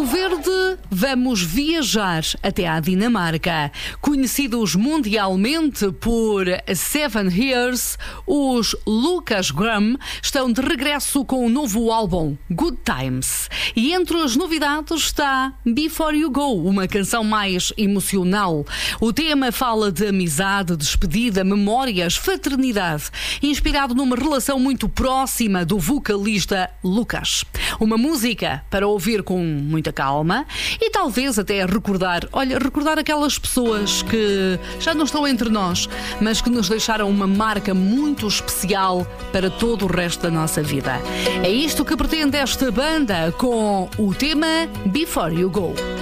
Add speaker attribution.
Speaker 1: Verde, vamos viajar até à Dinamarca. Conhecidos mundialmente por Seven Years, os Lukas Graham estão de regresso com um novo álbum, Good Times. E entre as novidades está Before You Go, uma canção mais emocional. O tema fala de amizade, despedida, memórias, fraternidade, inspirado numa relação muito próxima do vocalista Lukas. Uma música para ouvir com muita calma e talvez até recordar aquelas pessoas que já não estão entre nós, mas que nos deixaram uma marca muito especial para todo o resto da nossa vida. É isto que pretende esta banda com o tema Before You Go.